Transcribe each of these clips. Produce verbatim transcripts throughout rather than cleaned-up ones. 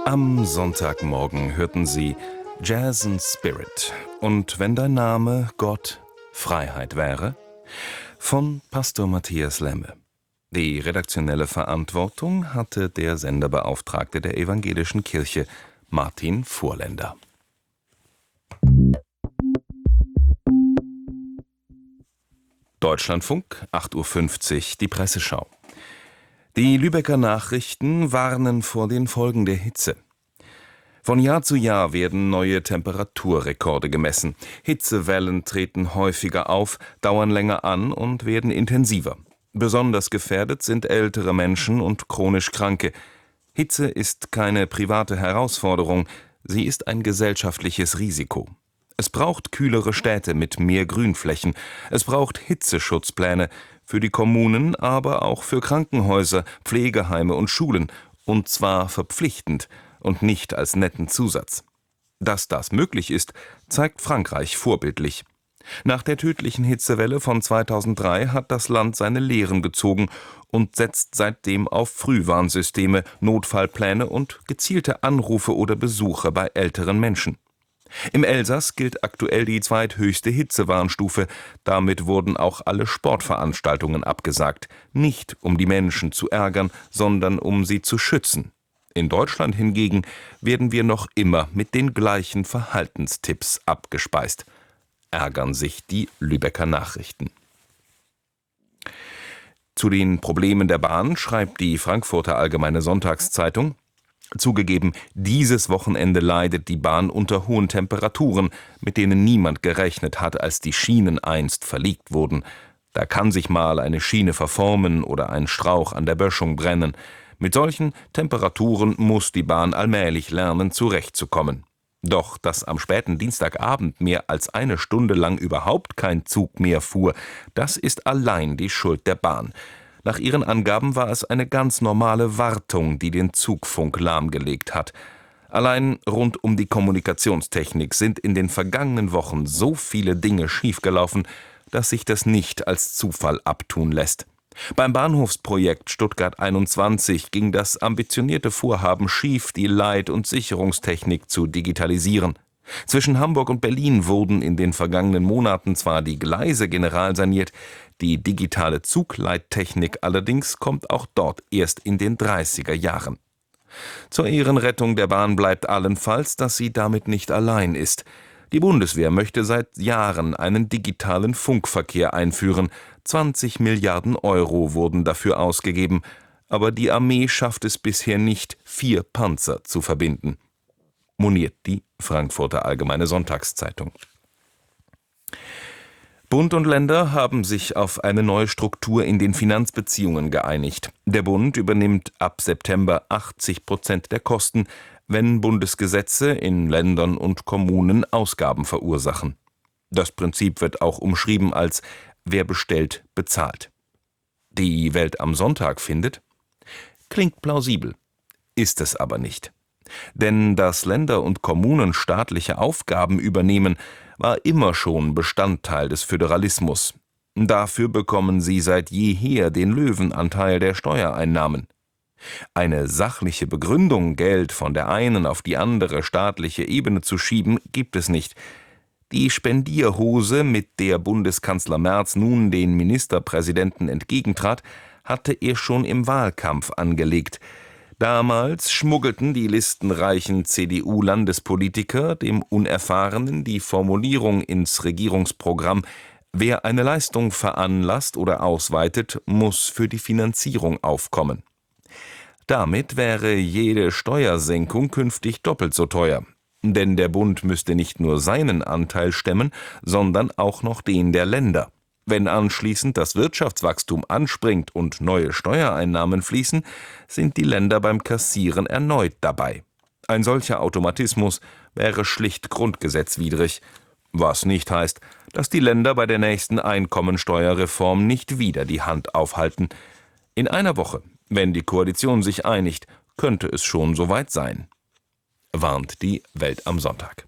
Am Sonntagmorgen hörten Sie Jazz and Spirit und Wenn dein Name Gott Freiheit wäre von Pastor Matthias Lemme. Die redaktionelle Verantwortung hatte der Senderbeauftragte der Evangelischen Kirche, Martin Vorländer. Deutschlandfunk, acht Uhr fünfzig, die Presseschau. Die Lübecker Nachrichten warnen vor den Folgen der Hitze. Von Jahr zu Jahr werden neue Temperaturrekorde gemessen. Hitzewellen treten häufiger auf, dauern länger an und werden intensiver. Besonders gefährdet sind ältere Menschen und chronisch Kranke. Hitze ist keine private Herausforderung, sie ist ein gesellschaftliches Risiko. Es braucht kühlere Städte mit mehr Grünflächen. Es braucht Hitzeschutzpläne für die Kommunen, aber auch für Krankenhäuser, Pflegeheime und Schulen. Und zwar verpflichtend und nicht als netten Zusatz. Dass das möglich ist, zeigt Frankreich vorbildlich. Nach der tödlichen Hitzewelle von zweitausenddrei hat das Land seine Lehren gezogen und setzt seitdem auf Frühwarnsysteme, Notfallpläne und gezielte Anrufe oder Besuche bei älteren Menschen. Im Elsass gilt aktuell die zweithöchste Hitzewarnstufe. Damit wurden auch alle Sportveranstaltungen abgesagt. Nicht um die Menschen zu ärgern, sondern um sie zu schützen. In Deutschland hingegen werden wir noch immer mit den gleichen Verhaltenstipps abgespeist. Ärgern sich die Lübecker Nachrichten. Zu den Problemen der Bahn schreibt die Frankfurter Allgemeine Sonntagszeitung: Zugegeben, dieses Wochenende leidet die Bahn unter hohen Temperaturen, mit denen niemand gerechnet hat, als die Schienen einst verlegt wurden. Da kann sich mal eine Schiene verformen oder ein Strauch an der Böschung brennen. Mit solchen Temperaturen muss die Bahn allmählich lernen, zurechtzukommen. Doch dass am späten Dienstagabend mehr als eine Stunde lang überhaupt kein Zug mehr fuhr, das ist allein die Schuld der Bahn. Nach ihren Angaben war es eine ganz normale Wartung, die den Zugfunk lahmgelegt hat. Allein rund um die Kommunikationstechnik sind in den vergangenen Wochen so viele Dinge schiefgelaufen, dass sich das nicht als Zufall abtun lässt. Beim Bahnhofsprojekt Stuttgart einundzwanzig ging das ambitionierte Vorhaben schief, die Leit- und Sicherungstechnik zu digitalisieren. Zwischen Hamburg und Berlin wurden in den vergangenen Monaten zwar die Gleise generalsaniert, die digitale Zugleittechnik allerdings kommt auch dort erst in den dreißiger Jahren. Zur Ehrenrettung der Bahn bleibt allenfalls, dass sie damit nicht allein ist. Die Bundeswehr möchte seit Jahren einen digitalen Funkverkehr einführen. zwanzig Milliarden Euro wurden dafür ausgegeben, aber die Armee schafft es bisher nicht, vier Panzer zu verbinden. Moniert die Frankfurter Allgemeine Sonntagszeitung. Bund und Länder haben sich auf eine neue Struktur in den Finanzbeziehungen geeinigt. Der Bund übernimmt ab September achtzig Prozent der Kosten, wenn Bundesgesetze in Ländern und Kommunen Ausgaben verursachen. Das Prinzip wird auch umschrieben als wer bestellt, bezahlt. Die Welt am Sonntag findet: Klingt plausibel, ist es aber nicht. Denn dass Länder und Kommunen staatliche Aufgaben übernehmen, war immer schon Bestandteil des Föderalismus. Dafür bekommen sie seit jeher den Löwenanteil der Steuereinnahmen. Eine sachliche Begründung, Geld von der einen auf die andere staatliche Ebene zu schieben, gibt es nicht. Die Spendierhose, mit der Bundeskanzler Merz nun den Ministerpräsidenten entgegentrat, hatte er schon im Wahlkampf angelegt. Damals schmuggelten die listenreichen C D U-Landespolitiker dem Unerfahrenen die Formulierung ins Regierungsprogramm: Wer eine Leistung veranlasst oder ausweitet, muss für die Finanzierung aufkommen. Damit wäre jede Steuersenkung künftig doppelt so teuer. Denn der Bund müsste nicht nur seinen Anteil stemmen, sondern auch noch den der Länder. Wenn anschließend das Wirtschaftswachstum anspringt und neue Steuereinnahmen fließen, sind die Länder beim Kassieren erneut dabei. Ein solcher Automatismus wäre schlicht grundgesetzwidrig, was nicht heißt, dass die Länder bei der nächsten Einkommensteuerreform nicht wieder die Hand aufhalten. In einer Woche, wenn die Koalition sich einigt, könnte es schon soweit sein, warnt die Welt am Sonntag.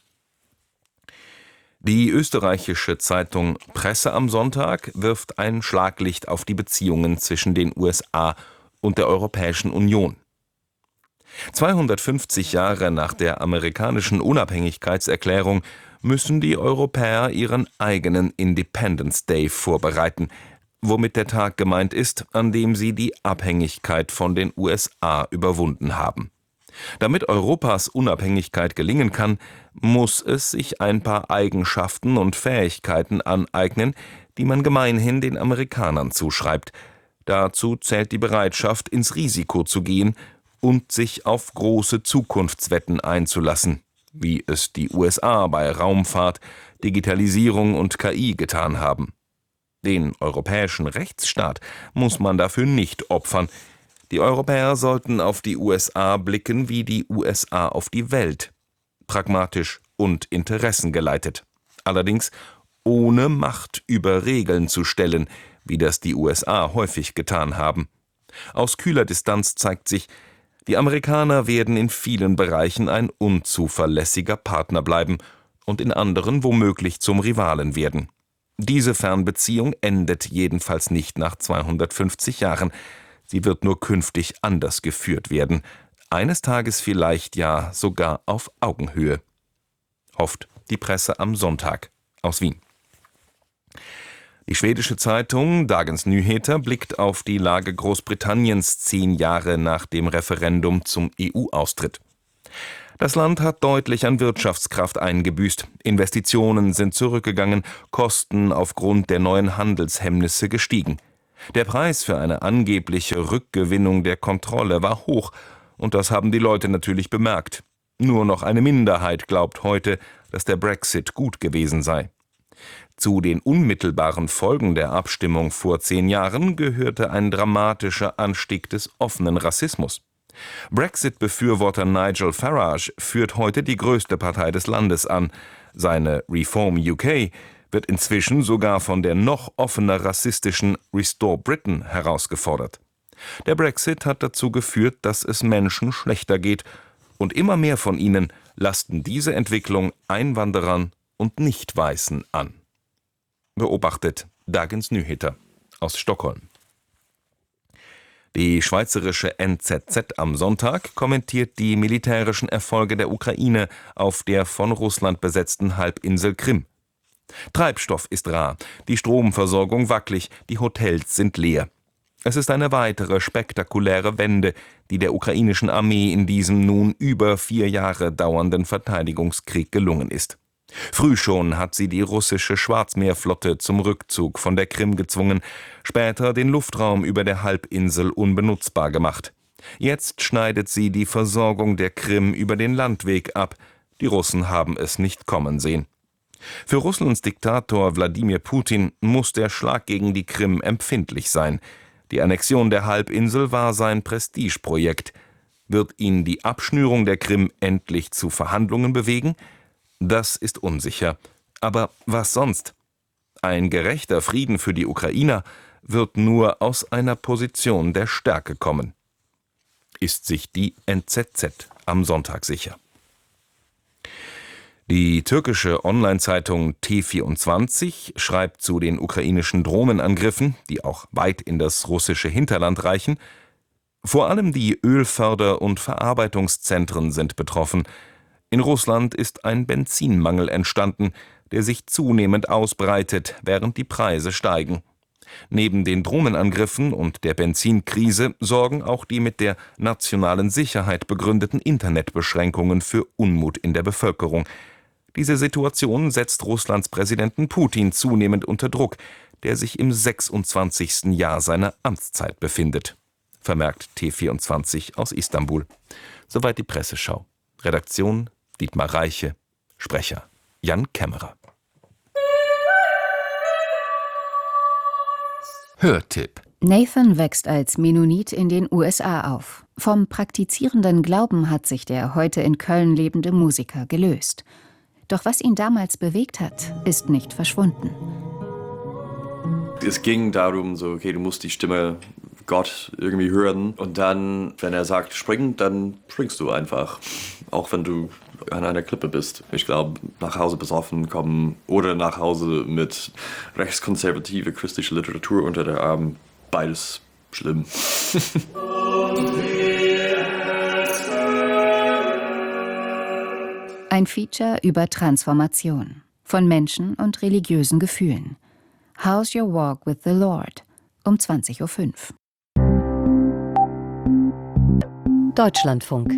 Die österreichische Zeitung Presse am Sonntag wirft ein Schlaglicht auf die Beziehungen zwischen den U S A und der Europäischen Union. zweihundertfünfzig Jahre nach der amerikanischen Unabhängigkeitserklärung müssen die Europäer ihren eigenen Independence Day vorbereiten, womit der Tag gemeint ist, an dem sie die Abhängigkeit von den U S A überwunden haben. Damit Europas Unabhängigkeit gelingen kann, muss es sich ein paar Eigenschaften und Fähigkeiten aneignen, die man gemeinhin den Amerikanern zuschreibt. Dazu zählt die Bereitschaft, ins Risiko zu gehen und sich auf große Zukunftswetten einzulassen, wie es die U S A bei Raumfahrt, Digitalisierung und K I getan haben. Den europäischen Rechtsstaat muss man dafür nicht opfern. Die Europäer sollten auf die U S A blicken wie die U S A auf die Welt, pragmatisch und interessengeleitet. Allerdings ohne Macht über Regeln zu stellen, wie das die U S A häufig getan haben. Aus kühler Distanz zeigt sich, die Amerikaner werden in vielen Bereichen ein unzuverlässiger Partner bleiben und in anderen womöglich zum Rivalen werden. Diese Fernbeziehung endet jedenfalls nicht nach zweihundertfünfzig Jahren. Sie wird nur künftig anders geführt werden. Eines Tages vielleicht ja sogar auf Augenhöhe. Hofft die Presse am Sonntag aus Wien. Die schwedische Zeitung Dagens Nyheter blickt auf die Lage Großbritanniens zehn Jahre nach dem Referendum zum E U-Austritt. Das Land hat deutlich an Wirtschaftskraft eingebüßt. Investitionen sind zurückgegangen, Kosten aufgrund der neuen Handelshemmnisse gestiegen. Der Preis für eine angebliche Rückgewinnung der Kontrolle war hoch, und das haben die Leute natürlich bemerkt. Nur noch eine Minderheit glaubt heute, dass der Brexit gut gewesen sei. Zu den unmittelbaren Folgen der Abstimmung vor zehn Jahren gehörte ein dramatischer Anstieg des offenen Rassismus. Brexit-Befürworter Nigel Farage führt heute die größte Partei des Landes an. Seine Reform U K wird inzwischen sogar von der noch offener rassistischen Restore Britain herausgefordert. Der Brexit hat dazu geführt, dass es Menschen schlechter geht, und immer mehr von ihnen lasten diese Entwicklung Einwanderern und Nicht-Weißen an. Beobachtet Dagens Nyheter aus Stockholm. Die schweizerische N Z Z am Sonntag kommentiert die militärischen Erfolge der Ukraine auf der von Russland besetzten Halbinsel Krim. Treibstoff ist rar, die Stromversorgung wackelig, die Hotels sind leer. Es ist eine weitere spektakuläre Wende, die der ukrainischen Armee in diesem nun über vier Jahre dauernden Verteidigungskrieg gelungen ist. Früh schon hat sie die russische Schwarzmeerflotte zum Rückzug von der Krim gezwungen, später den Luftraum über der Halbinsel unbenutzbar gemacht. Jetzt schneidet sie die Versorgung der Krim über den Landweg ab. Die Russen haben es nicht kommen sehen. Für Russlands Diktator Wladimir Putin muss der Schlag gegen die Krim empfindlich sein. Die Annexion der Halbinsel war sein Prestigeprojekt. Wird ihn die Abschnürung der Krim endlich zu Verhandlungen bewegen? Das ist unsicher. Aber was sonst? Ein gerechter Frieden für die Ukrainer wird nur aus einer Position der Stärke kommen. Ist sich die N Z Z am Sonntag sicher. Die türkische Online-Zeitung T vierundzwanzig schreibt zu den ukrainischen Drohnenangriffen, die auch weit in das russische Hinterland reichen: Vor allem die Ölförder- und Verarbeitungszentren sind betroffen. In Russland ist ein Benzinmangel entstanden, der sich zunehmend ausbreitet, während die Preise steigen. Neben den Drohnenangriffen und der Benzinkrise sorgen auch die mit der nationalen Sicherheit begründeten Internetbeschränkungen für Unmut in der Bevölkerung. Diese Situation setzt Russlands Präsidenten Putin zunehmend unter Druck, der sich im sechsundzwanzigsten Jahr seiner Amtszeit befindet, vermerkt T vierundzwanzig aus Istanbul. Soweit die Presseschau. Redaktion Dietmar Reiche, Sprecher Jan Kämmerer. Hörtipp: Nathan wächst als Mennonit in den U S A auf. Vom praktizierenden Glauben hat sich der heute in Köln lebende Musiker gelöst. Doch was ihn damals bewegt hat, ist nicht verschwunden. Es ging darum, so, okay, du musst die Stimme Gott irgendwie hören. Und dann, wenn er sagt, springen, dann springst du einfach. Auch wenn du an einer Klippe bist. Ich glaube, nach Hause besoffen kommen oder nach Hause mit rechtskonservative christliche Literatur unter der Arm, beides schlimm. Ein Feature über Transformation von Menschen und religiösen Gefühlen. How's Your Walk with the Lord? Um zwanzig Uhr fünf. Deutschlandfunk.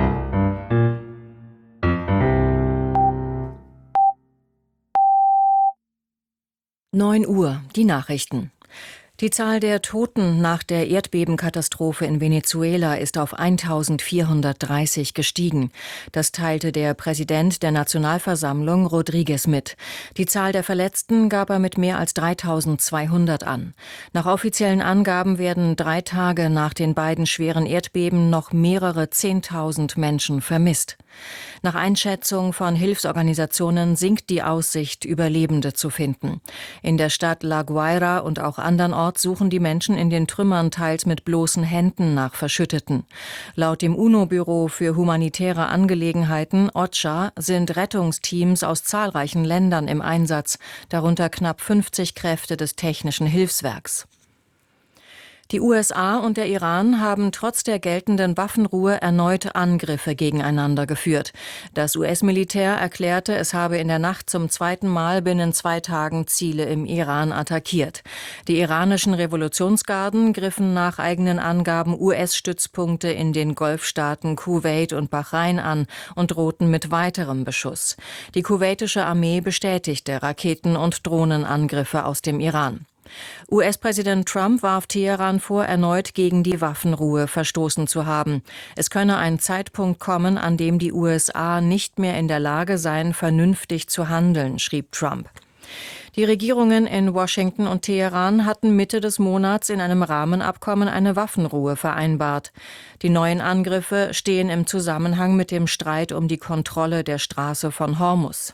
neun Uhr, die Nachrichten. Die Zahl der Toten nach der Erdbebenkatastrophe in Venezuela ist auf eintausendvierhundertdreißig gestiegen. Das teilte der Präsident der Nationalversammlung Rodriguez mit. Die Zahl der Verletzten gab er mit mehr als dreitausendzweihundert an. Nach offiziellen Angaben werden drei Tage nach den beiden schweren Erdbeben noch mehrere Zehntausend Menschen vermisst. Nach Einschätzung von Hilfsorganisationen sinkt die Aussicht, Überlebende zu finden. In der Stadt La Guaira und auch andernorts suchen die Menschen in den Trümmern teils mit bloßen Händen nach Verschütteten. Laut dem UNO-Büro für humanitäre Angelegenheiten OCHA sind Rettungsteams aus zahlreichen Ländern im Einsatz, darunter knapp fünfzig Kräfte des Technischen Hilfswerks. Die U S A und der Iran haben trotz der geltenden Waffenruhe erneut Angriffe gegeneinander geführt. Das U S-Militär erklärte, es habe in der Nacht zum zweiten Mal binnen zwei Tagen Ziele im Iran attackiert. Die iranischen Revolutionsgarden griffen nach eigenen Angaben U S-Stützpunkte in den Golfstaaten Kuwait und Bahrain an und drohten mit weiterem Beschuss. Die kuwaitische Armee bestätigte Raketen- und Drohnenangriffe aus dem Iran. U S-Präsident Trump warf Teheran vor, erneut gegen die Waffenruhe verstoßen zu haben. Es könne ein Zeitpunkt kommen, an dem die U S A nicht mehr in der Lage seien, vernünftig zu handeln, schrieb Trump. Die Regierungen in Washington und Teheran hatten Mitte des Monats in einem Rahmenabkommen eine Waffenruhe vereinbart. Die neuen Angriffe stehen im Zusammenhang mit dem Streit um die Kontrolle der Straße von Hormuz.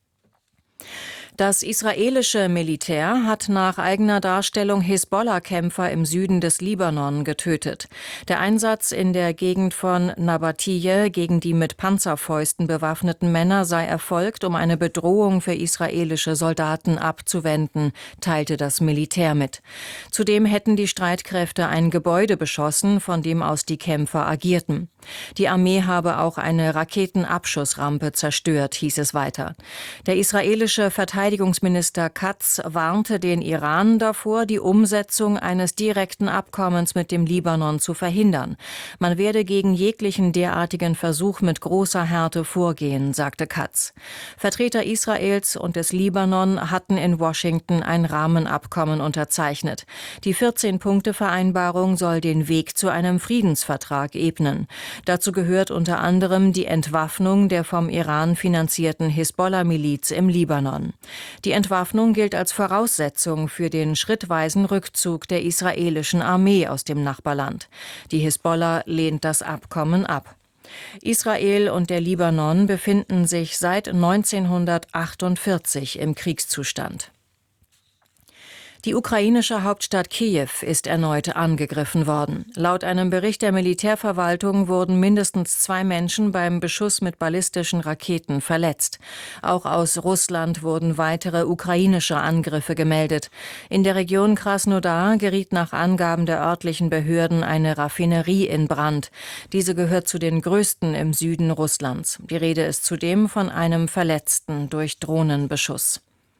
Das israelische Militär hat nach eigener Darstellung Hisbollah-Kämpfer im Süden des Libanon getötet. Der Einsatz in der Gegend von Nabatiyeh gegen die mit Panzerfäusten bewaffneten Männer sei erfolgt, um eine Bedrohung für israelische Soldaten abzuwenden, teilte das Militär mit. Zudem hätten die Streitkräfte ein Gebäude beschossen, von dem aus die Kämpfer agierten. Die Armee habe auch eine Raketenabschussrampe zerstört, hieß es weiter. Der israelische Verteidigungsminister Katz warnte den Iran davor, die Umsetzung eines direkten Abkommens mit dem Libanon zu verhindern. Man werde gegen jeglichen derartigen Versuch mit großer Härte vorgehen, sagte Katz. Vertreter Israels und des Libanon hatten in Washington ein Rahmenabkommen unterzeichnet. Die vierzehn-Punkte-Vereinbarung soll den Weg zu einem Friedensvertrag ebnen. Dazu gehört unter anderem die Entwaffnung der vom Iran finanzierten Hisbollah-Miliz im Libanon. Die Entwaffnung gilt als Voraussetzung für den schrittweisen Rückzug der israelischen Armee aus dem Nachbarland. Die Hisbollah lehnt das Abkommen ab. Israel und der Libanon befinden sich seit neunzehnhundertachtundvierzig im Kriegszustand. Die ukrainische Hauptstadt Kiew ist erneut angegriffen worden. Laut einem Bericht der Militärverwaltung wurden mindestens zwei Menschen beim Beschuss mit ballistischen Raketen verletzt. Auch aus Russland wurden weitere ukrainische Angriffe gemeldet. In der Region Krasnodar geriet nach Angaben der örtlichen Behörden eine Raffinerie in Brand. Diese gehört zu den größten im Süden Russlands. Die Rede ist zudem von einem Verletzten durch Drohnenbeschuss.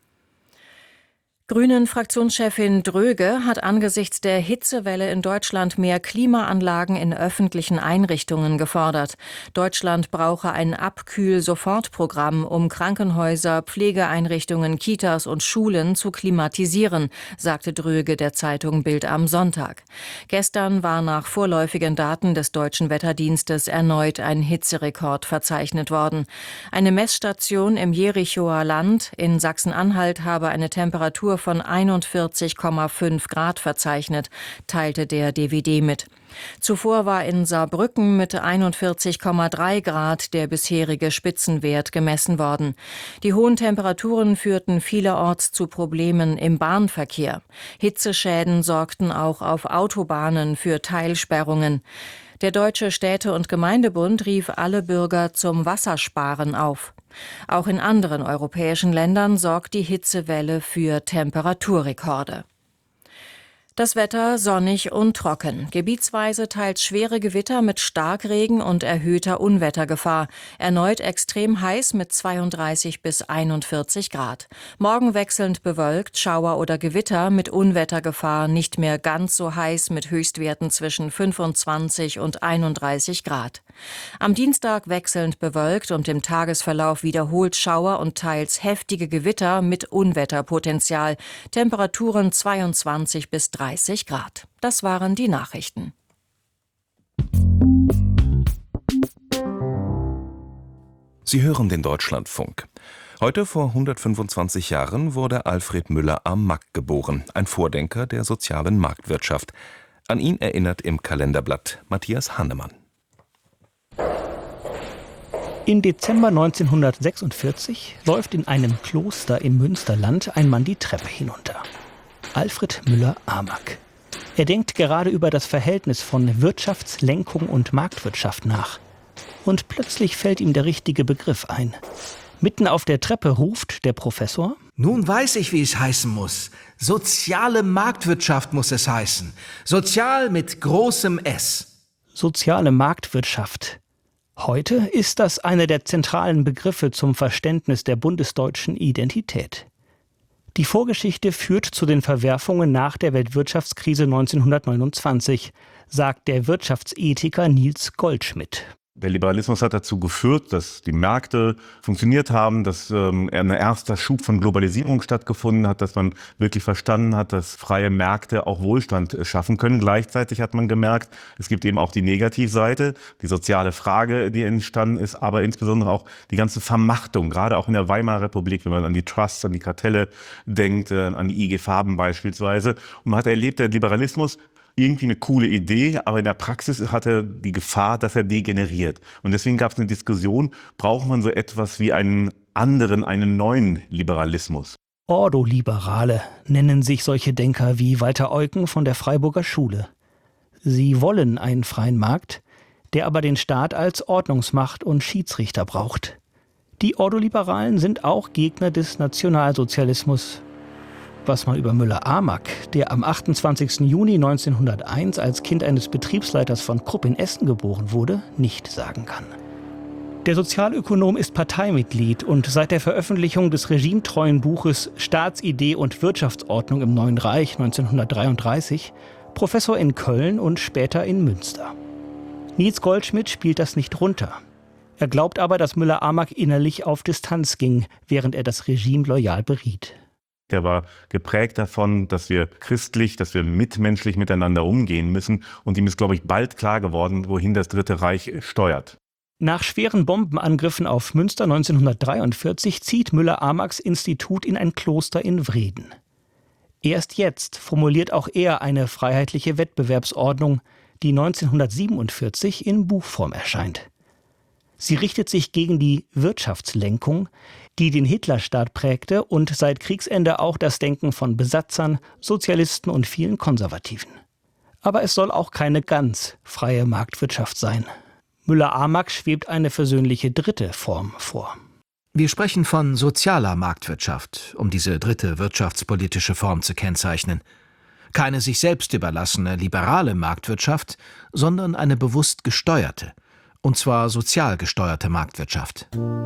Grünen-Fraktionschefin Dröge hat angesichts der Hitzewelle in Deutschland mehr Klimaanlagen in öffentlichen Einrichtungen gefordert. Deutschland brauche ein Abkühl-Sofortprogramm, um Krankenhäuser, Pflegeeinrichtungen, Kitas und Schulen zu klimatisieren, sagte Dröge der Zeitung Bild am Sonntag. Gestern war nach vorläufigen Daten des Deutschen Wetterdienstes erneut ein Hitzerekord verzeichnet worden. Eine Messstation im Jerichoer Land in Sachsen-Anhalt habe eine Temperatur von einundvierzig Komma fünf Grad verzeichnet, teilte der D W D mit. Zuvor war in Saarbrücken mit einundvierzig Komma drei Grad der bisherige Spitzenwert gemessen worden. Die hohen Temperaturen führten vielerorts zu Problemen im Bahnverkehr. Hitzeschäden sorgten auch auf Autobahnen für Teilsperrungen. Der Deutsche Städte- und Gemeindebund rief alle Bürger zum Wassersparen auf. Auch in anderen europäischen Ländern sorgt die Hitzewelle für Temperaturrekorde. Das Wetter sonnig und trocken. Gebietsweise teils schwere Gewitter mit Starkregen und erhöhter Unwettergefahr. Erneut extrem heiß mit zweiunddreißig bis einundvierzig Grad. Morgen wechselnd bewölkt, Schauer oder Gewitter mit Unwettergefahr, nicht mehr ganz so heiß mit Höchstwerten zwischen fünfundzwanzig und einunddreißig Grad. Am Dienstag wechselnd bewölkt und im Tagesverlauf wiederholt Schauer und teils heftige Gewitter mit Unwetterpotenzial. Temperaturen zweiundzwanzig bis dreißig Grad. Das waren die Nachrichten. Sie hören den Deutschlandfunk. Heute vor hundertfünfundzwanzig Jahren wurde Alfred Müller am Mack geboren, ein Vordenker der sozialen Marktwirtschaft. An ihn erinnert im Kalenderblatt Matthias Hannemann. Im Dezember neunzehnhundertsechsundvierzig läuft in einem Kloster im Münsterland ein Mann die Treppe hinunter. Alfred Müller-Amack. Er denkt gerade über das Verhältnis von Wirtschaftslenkung und Marktwirtschaft nach. Und plötzlich fällt ihm der richtige Begriff ein. Mitten auf der Treppe ruft der Professor: Nun weiß ich, wie es heißen muss. Soziale Marktwirtschaft muss es heißen. Sozial mit großem S. Soziale Marktwirtschaft. Heute ist das einer der zentralen Begriffe zum Verständnis der bundesdeutschen Identität. Die Vorgeschichte führt zu den Verwerfungen nach der Weltwirtschaftskrise neunzehnhundertneunundzwanzig, sagt der Wirtschaftsethiker Niels Goldschmidt. Der Liberalismus hat dazu geführt, dass die Märkte funktioniert haben, dass ähm, ein erster Schub von Globalisierung stattgefunden hat, dass man wirklich verstanden hat, dass freie Märkte auch Wohlstand äh, schaffen können. Gleichzeitig hat man gemerkt, es gibt eben auch die Negativseite, die soziale Frage, die entstanden ist, aber insbesondere auch die ganze Vermachtung, gerade auch in der Weimarer Republik, wenn man an die Trusts, an die Kartelle denkt, äh, an die I G Farben beispielsweise. Und man hat erlebt, der Liberalismus, irgendwie eine coole Idee, aber in der Praxis hat er die Gefahr, dass er degeneriert. Und deswegen gab es eine Diskussion, braucht man so etwas wie einen anderen, einen neuen Liberalismus? Ordoliberale nennen sich solche Denker wie Walter Eucken von der Freiburger Schule. Sie wollen einen freien Markt, der aber den Staat als Ordnungsmacht und Schiedsrichter braucht. Die Ordoliberalen sind auch Gegner des Nationalsozialismus. Was man über Müller-Amack, der am achtundzwanzigsten Juni neunzehnhunderteins als Kind eines Betriebsleiters von Krupp in Essen geboren wurde, nicht sagen kann. Der Sozialökonom ist Parteimitglied und seit der Veröffentlichung des regimetreuen Buches Staatsidee und Wirtschaftsordnung im Neuen Reich neunzehnhundertdreiunddreißig Professor in Köln und später in Münster. Niels Goldschmidt spielt das nicht runter. Er glaubt aber, dass Müller-Amack innerlich auf Distanz ging, während er das Regime loyal beriet. Der war geprägt davon, dass wir christlich, dass wir mitmenschlich miteinander umgehen müssen. Und ihm ist, glaube ich, bald klar geworden, wohin das Dritte Reich steuert. Nach schweren Bombenangriffen auf Münster neunzehnhundertdreiundvierzig zieht Müller-Amacks Institut in ein Kloster in Vreden. Erst jetzt formuliert auch er eine freiheitliche Wettbewerbsordnung, die neunzehnhundertsiebenundvierzig in Buchform erscheint. Sie richtet sich gegen die Wirtschaftslenkung, die den Hitlerstaat prägte und seit Kriegsende auch das Denken von Besatzern, Sozialisten und vielen Konservativen. Aber es soll auch keine ganz freie Marktwirtschaft sein. Müller-Amack schwebt eine versöhnliche dritte Form vor. Wir sprechen von sozialer Marktwirtschaft, um diese dritte wirtschaftspolitische Form zu kennzeichnen. Keine sich selbst überlassene liberale Marktwirtschaft, sondern eine bewusst gesteuerte. Und zwar sozial gesteuerte Marktwirtschaft.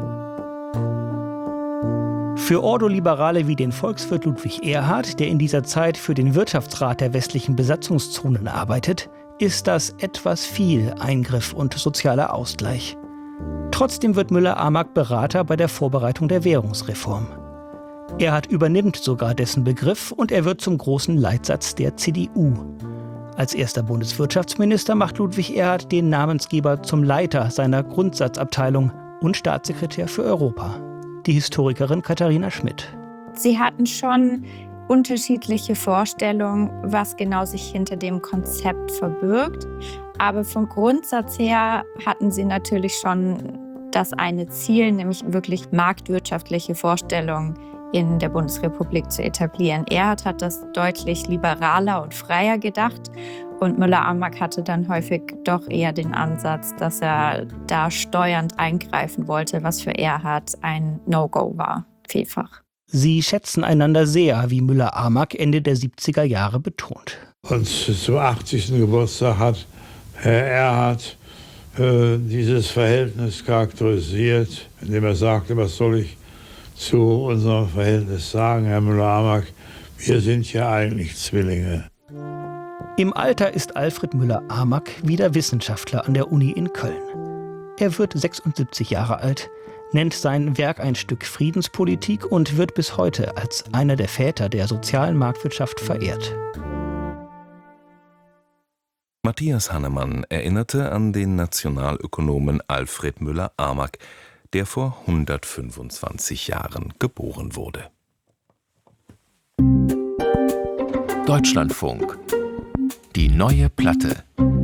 Für Ordoliberale wie den Volkswirt Ludwig Erhard, der in dieser Zeit für den Wirtschaftsrat der westlichen Besatzungszonen arbeitet, ist das etwas viel Eingriff und sozialer Ausgleich. Trotzdem wird Müller-Amack Berater bei der Vorbereitung der Währungsreform. Erhard übernimmt sogar dessen Begriff und er wird zum großen Leitsatz der C D U. Als erster Bundeswirtschaftsminister macht Ludwig Erhard den Namensgeber zum Leiter seiner Grundsatzabteilung und Staatssekretär für Europa. Die Historikerin Katharina Schmidt. Sie hatten schon unterschiedliche Vorstellungen, was genau sich hinter dem Konzept verbirgt. Aber vom Grundsatz her hatten sie natürlich schon das eine Ziel, nämlich wirklich marktwirtschaftliche Vorstellungen in der Bundesrepublik zu etablieren. Erhard hat das deutlich liberaler und freier gedacht und Müller-Amack hatte dann häufig doch eher den Ansatz, dass er da steuernd eingreifen wollte, was für Erhard ein No-Go war, vielfach. Sie schätzen einander sehr, wie Müller-Amack Ende der siebziger Jahre betont. Und zum achtzigsten Geburtstag hat Herr Erhard äh, dieses Verhältnis charakterisiert, indem er sagte, was soll ich zu unserem Verhältnis sagen, Herr Müller-Amack, wir sind ja eigentlich Zwillinge. Im Alter ist Alfred Müller-Amack wieder Wissenschaftler an der Uni in Köln. Er wird sechsundsiebzig Jahre alt, nennt sein Werk ein Stück Friedenspolitik und wird bis heute als einer der Väter der sozialen Marktwirtschaft verehrt. Matthias Hannemann erinnerte an den Nationalökonomen Alfred Müller-Amack, der vor hundertfünfundzwanzig Jahren geboren wurde. Deutschlandfunk. Die neue Platte.